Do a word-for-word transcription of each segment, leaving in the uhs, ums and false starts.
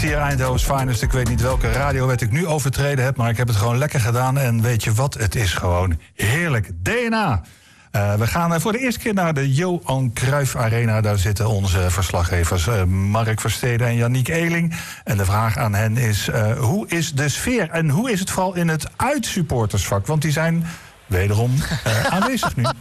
Hier Eindhoven's Finest. Ik weet niet welke radiowet ik nu overtreden heb, maar ik heb het gewoon lekker gedaan. En weet je wat? Het is gewoon heerlijk. D N A. Uh, we gaan uh, voor de eerste keer naar de Johan Cruijff Arena. Daar zitten onze verslaggevers uh, Mark Versteden en Yannick Eeling. En de vraag aan hen is, uh, hoe is de sfeer? En hoe is het vooral in het uitsupportersvak? Want die zijn wederom uh, aanwezig nu.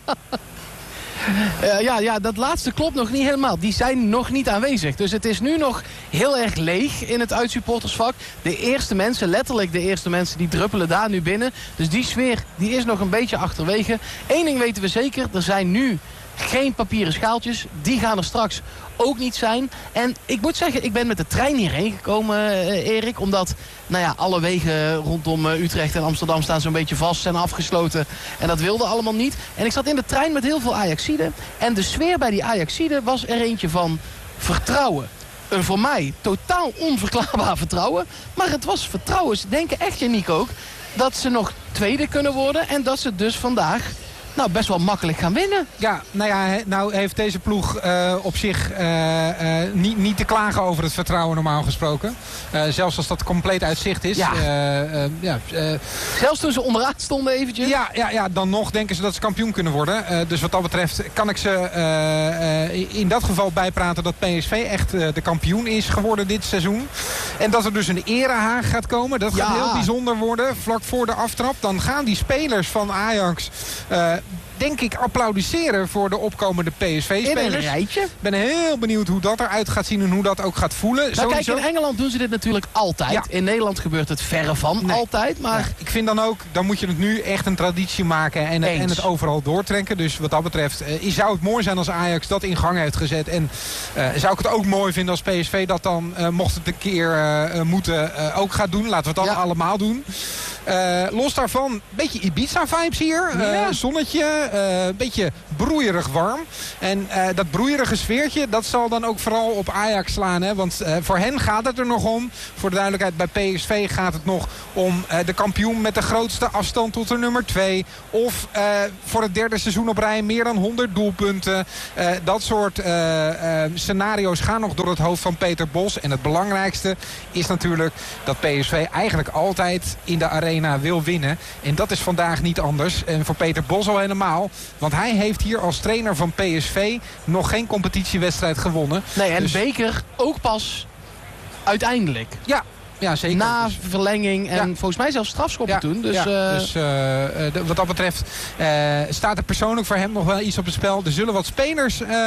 Uh, ja, ja, dat laatste klopt nog niet helemaal. Die zijn nog niet aanwezig. Dus het is nu nog heel erg leeg in het uitsupportersvak. De eerste mensen, letterlijk de eerste mensen, die druppelen daar nu binnen. Dus die sfeer die is nog een beetje achterwege. Eén ding weten we zeker, er zijn nu geen papieren schaaltjes. Die gaan er straks ook niet zijn. En ik moet zeggen, ik ben met de trein hierheen gekomen, uh, Erik. Omdat nou ja, alle wegen rondom uh, Utrecht en Amsterdam staan zo'n beetje vast. Zijn afgesloten. En dat wilde allemaal niet. En ik zat in de trein met heel veel Ajaxiden. En de sfeer bij die Ajaxiden was er eentje van vertrouwen. Een voor mij totaal onverklaarbaar vertrouwen. Maar het was vertrouwen. Ze denken echt, Yannick ook, dat ze nog tweede kunnen worden. En dat ze dus vandaag nou, best wel makkelijk gaan winnen. Ja, nou ja, nou heeft deze ploeg uh, op zich uh, uh, niet, niet te klagen over het vertrouwen normaal gesproken. Uh, zelfs als dat compleet uit zicht is. Ja. Uh, uh, ja, uh, zelfs toen ze onderaan stonden eventjes. Ja, ja, ja, dan nog denken ze dat ze kampioen kunnen worden. Uh, dus wat dat betreft kan ik ze uh, uh, in dat geval bijpraten dat P S V echt uh, de kampioen is geworden dit seizoen. En dat er dus een erehaag gaat komen. Dat gaat ja. heel bijzonder worden. Vlak voor de aftrap. Dan gaan die spelers van Ajax Uh, denk ik applaudisseren voor de opkomende P S V-spelers. In een rijtje. Ik ben heel benieuwd hoe dat eruit gaat zien en hoe dat ook gaat voelen. Nou, kijk, in Engeland doen ze dit natuurlijk altijd. Ja. In Nederland gebeurt het verre van nee. altijd. Maar ja, ik vind dan ook, dan moet je het nu echt een traditie maken en, en het overal doortrekken. Dus wat dat betreft uh, zou het mooi zijn als Ajax dat in gang heeft gezet. En uh, zou ik het ook mooi vinden als P S V dat dan, uh, mocht het een keer uh, moeten, uh, ook gaat doen. Laten we het dan ja. allemaal doen. Uh, los daarvan, een beetje Ibiza-vibes hier. Uh, ja. Zonnetje, een uh, beetje broeierig warm. En uh, dat broeierige sfeertje, dat zal dan ook vooral op Ajax slaan. Hè? Want uh, voor hen gaat het er nog om. Voor de duidelijkheid, bij P S V gaat het nog om uh, de kampioen met de grootste afstand tot de nummer twee. Of uh, voor het derde seizoen op rij meer dan honderd doelpunten. Uh, dat soort uh, uh, scenario's gaan nog door het hoofd van Peter Bos. En het belangrijkste is natuurlijk dat P S V eigenlijk altijd in de arena wil winnen. En dat is vandaag niet anders. En voor Peter Bos al helemaal. Want hij heeft hier als trainer van P S V nog geen competitiewedstrijd gewonnen. Nee, en dus de beker ook pas uiteindelijk. Ja. Ja, zeker. Na dus, verlenging en ja. volgens mij zelfs strafschoppen ja, toen. Dus, ja, uh... dus uh, de, wat dat betreft uh, staat er persoonlijk voor hem nog wel iets op het spel. Er zullen wat spelers uh, uh,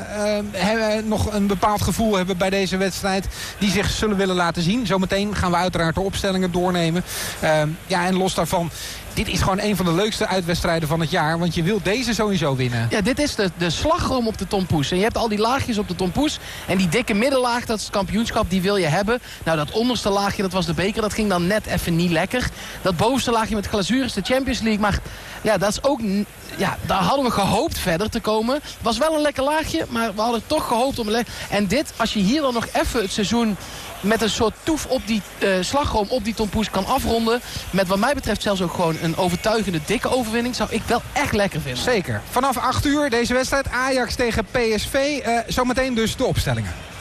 hebben, nog een bepaald gevoel hebben bij deze wedstrijd. Die zich zullen willen laten zien. Zometeen gaan we uiteraard de opstellingen doornemen. Uh, ja, en los daarvan, dit is gewoon een van de leukste uitwedstrijden van het jaar. Want je wil deze sowieso winnen. Ja, dit is de, de slagroom op de tompoes. En je hebt al die laagjes op de tompoes. En die dikke middenlaag, dat is het kampioenschap, die wil je hebben. Nou, dat onderste laagje, dat was de beker. Dat ging dan net even niet lekker. Dat bovenste laagje met glazuur is de Champions League. Maar ja, dat is ook... Ja, daar hadden we gehoopt verder te komen. Het was wel een lekker laagje, maar we hadden toch gehoopt om... Een en dit, als je hier dan nog even het seizoen met een soort toef op die uh, slagroom op die tompoes kan afronden. Met wat mij betreft zelfs ook gewoon een overtuigende dikke overwinning. Zou ik wel echt lekker vinden. Zeker. Vanaf acht uur deze wedstrijd Ajax tegen P S V. Uh, zometeen dus de opstellingen.